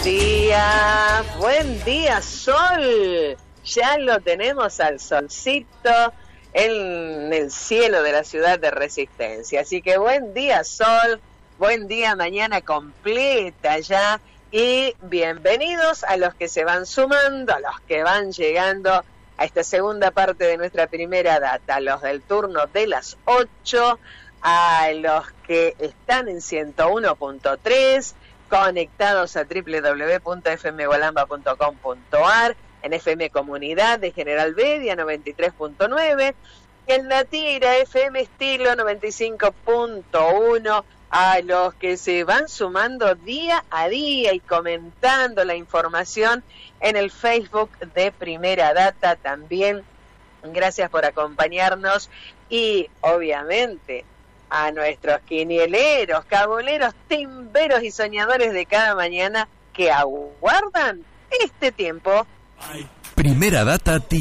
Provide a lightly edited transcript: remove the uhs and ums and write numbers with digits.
Buen día, sol. Ya lo tenemos al solcito en el cielo de la ciudad de Resistencia. Así que buen día, sol. Buen día, mañana completa ya. Y bienvenidos a los que se van sumando, a los que van llegando a esta segunda parte de nuestra primera data, los del turno de las 8, a los que están en 101.3, conectados a www.fmgualamba.com.ar, en FM Comunidad de General Bedia 93.9, en La Tira FM Estilo 95.1, a los que se van sumando día a día y comentando la información en el Facebook de Primera Data también. Gracias por acompañarnos y obviamente a nuestros quinieleros, caboleros, timberos y soñadores de cada mañana que aguardan este tiempo. Primera Data